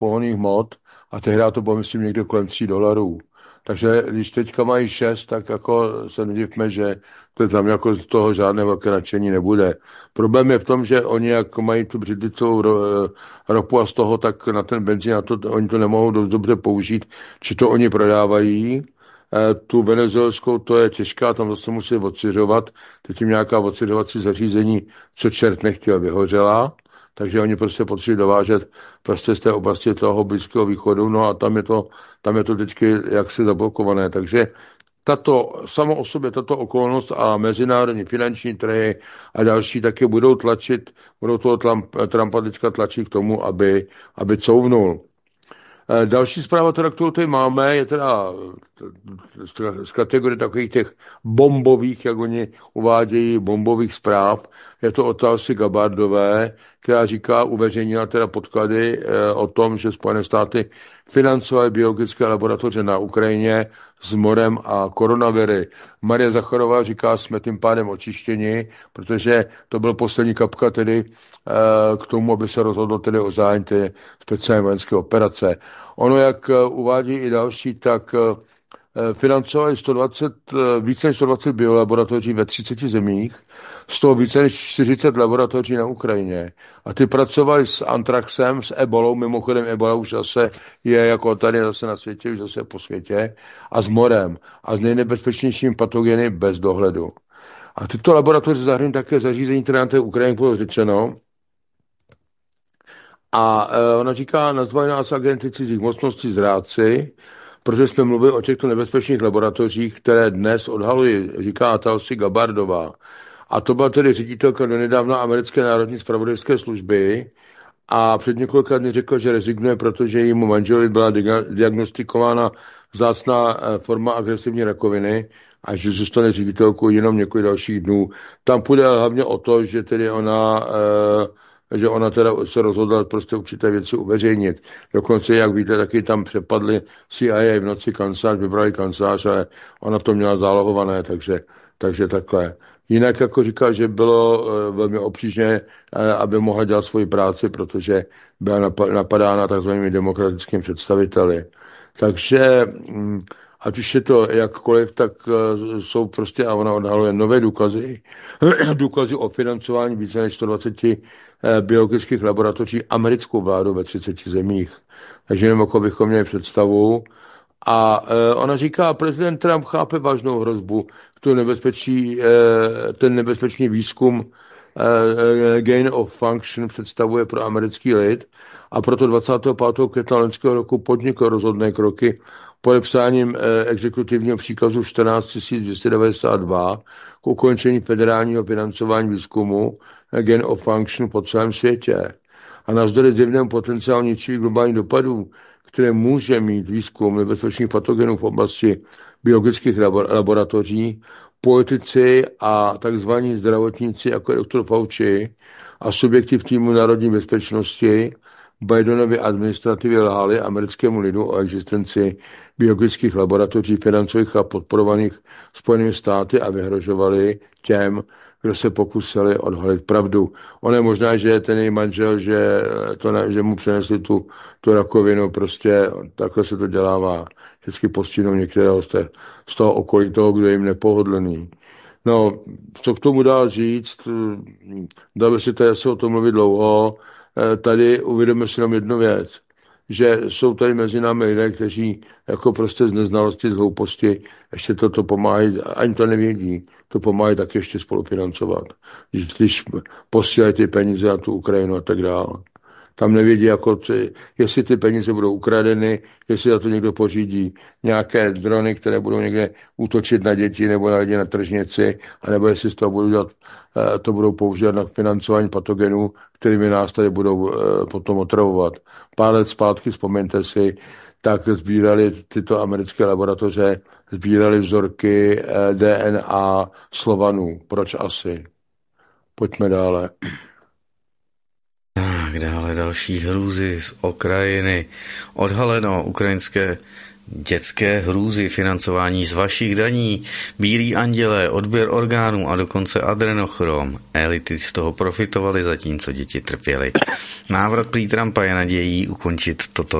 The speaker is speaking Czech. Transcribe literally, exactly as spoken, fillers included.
pohonných hmot a tehdy to bylo, myslím, někde kolem tří dolarů. Takže když teďka mají šest, tak jako se nedivme, že to tam jako z toho žádné velké nadšení nebude. Problém je v tom, že oni, jak mají tu břidlicovou ropu a z toho, tak na ten benzín, na to, oni to nemohou dost dobře použít, či to oni prodávají. Tu venezuelskou, to je těžká, tam zase musí odsiřovat. Teď jim nějaká odsiřovací zařízení, co čert nechtěl, vyhořela. Takže oni prostě potřebují dovážet prostě z té oblasti toho Blízkého východu, no a tam je to, tam je to vždycky jaksi zablokované. Takže tato, samo o sobě tato okolnost a mezinárodní finanční trhy a další taky budou tlačit, budou toho Trumpa teďka tlačit k tomu, aby, aby couvnul. Další zpráva, teda, kterou tady máme, je teda z kategorie takových těch bombových, jak oni uvádějí, bombových zpráv. Je to od Tulsi Gabbardové, která říká, uveřejnila teda podklady o tom, že Spojené státy financovaly biologické laboratoře na Ukrajině s morem a koronaviry. Marie Zacharová říká, jsme tím pádem očištěni, protože to byl poslední kapka tedy k tomu, aby se rozhodlo tedy o zájem té speciální vojenské operace. Ono, jak uvádí i další, tak financovali sto dvacet, více než sto dvacet biolaboratoří ve třiceti zemích, z toho více než čtyřicet laboratoří na Ukrajině. A ty pracovali s antraxem, s ebolou, mimochodem ebola už zase je jako tady zase na světě, už zase po světě, a s morem a s nejnebezpečnějšími patogeny bez dohledu. A tyto laboratoře zahrnují také zařízení, které na té Ukrajině bylo řečeno. A ona říká, nazvali nás agenty cizích mocností zrádci, protože jsme mluvili o těchto nebezpečných laboratořích, které dnes odhalují, říká Tulsi Gabbardová. A to byla tedy ředitelka donedávna americké národní zpravodajské služby a před několika dny řekl, že rezignuje, protože jejímu manželovi byla diagnostikována vzácná forma agresivní rakoviny a že zůstane ředitelkou jenom několik dalších dnů. Tam půjde hlavně o to, že tedy ona... že ona teda se rozhodla prostě určité věci uveřejnit. Dokonce, jak víte, taky tam přepadli C I A v noci kancelář, vybrali kancelář, ale ona to měla zálohované, takže, takže takhle. Jinak jako říká, že bylo velmi obtížné, aby mohla dělat svoji práci, protože byla napadána takzvanými demokratickými představiteli. Takže ať už je to jakkoliv, tak jsou prostě, a ona odhaluje nové důkazy, důkazy o financování více než sto dvacet biologických laboratoří americkou vládu ve třiceti zemích. Takže jenom jako bychom měli představu. A ona říká, prezident Trump chápe vážnou hrozbu, tu nebezpečí, ten nebezpečný výzkum gain of function představuje pro americký lid a proto dvacátého pátého května loňského roku podnikl rozhodné kroky podepsáním exekutivního příkazu čtrnáct tisíc dvě stě devadesát dva k ukončení federálního financování výzkumu gain of function po celém světě. A navzdory zjevnému potenciálu ničivých globálních dopadů, které může mít výzkum nebezpečných patogenů v oblasti biologických laboratoří, politici a takzvaní zdravotníci, jako je doktor Fauci a subjekty v týmu národní bezpečnosti Bidenovy administrativě lhali americkému lidu o existenci biologických laboratoří financovaných a podporovaných Spojenými státy a vyhrožovali těm, kdo se pokusili odhalit pravdu. Ono je možná, že ten její manžel, že, to, že mu přinesli tu, tu rakovinu, prostě takhle se to dělává. Vždycky postihnou některého z, té, z toho okolí toho, kdo je jim nepohodlný. No, co k tomu dál říct, dalo by si tady se o tom mluvit dlouho. Tady uvědomíme si jenom jednu věc, že jsou tady mezi námi lidé, kteří jako prostě z neznalosti, z hlouposti ještě toto pomáhají, ani to nevědí, to pomáhají tak ještě spolufinancovat. Když, když posílají ty peníze na tu Ukrajinu a tak dále. Tam nevědí, jako ty, jestli ty peníze budou ukradeny, jestli za to někdo pořídí nějaké drony, které budou někde útočit na děti nebo na lidi na tržnici, anebo jestli z toho budou dělat, to budou používat na financování patogenů, kterými nás tady budou potom otravovat. Pár let zpátky, vzpomeňte si, tak sbírali tyto americké laboratoře, sbírali vzorky D N A Slovanů. Proč asi? Pojďme dále. Tak dále další hrůzy z Ukrajiny. Odhaleno, ukrajinské Dětské hrůzy, financování z vašich daní, bílí andělé, odběr orgánů a dokonce adrenochrom. Elity z toho profitovaly, zatímco děti trpěly. Návrat prý Trumpa je nadějí ukončit toto